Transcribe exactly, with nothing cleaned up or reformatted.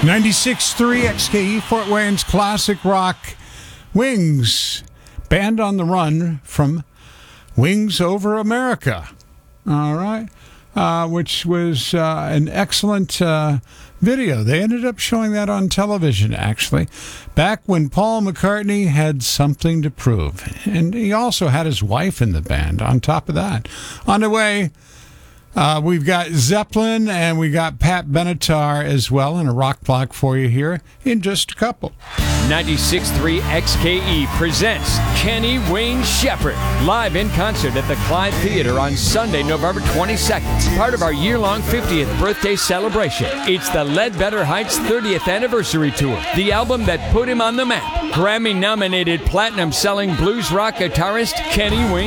ninety-six point three X K E, Fort Wayne's classic rock. Wings, Band on the Run from Wings Over America. All right. Uh, which was uh, an excellent uh, video. They ended up showing that on television, actually, back when Paul McCartney had something to prove. And he also had his wife in the band on top of that. On the way, uh, we've got Zeppelin and we got Pat Benatar as well in a rock block for you here in just a couple. ninety-six point three X K E presents Kenny Wayne Shepherd live in concert at the Clyde Theater on Sunday, November twenty-second. Part of our year-long fiftieth birthday celebration. It's the Ledbetter Heights thirtieth anniversary tour, the album that put him on the map. Grammy-nominated platinum-selling blues rock guitarist Kenny Wayne